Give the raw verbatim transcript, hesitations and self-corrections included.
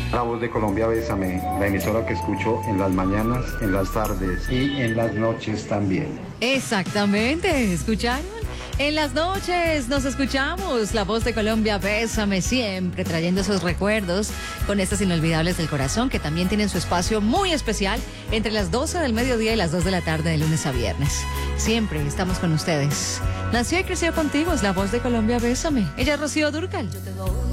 La Voz de Colombia, Bésame, la emisora que escucho en las mañanas, en las tardes y en las noches también. Exactamente, ¿escucharon? En las noches nos escuchamos La Voz de Colombia, Bésame, siempre trayendo esos recuerdos con estas inolvidables del corazón que también tienen su espacio muy especial entre las doce del mediodía y las dos de la tarde de lunes a viernes. Siempre estamos con ustedes. Nació y creció contigo, es La Voz de Colombia, Bésame. Ella es Rocío Dúrcal.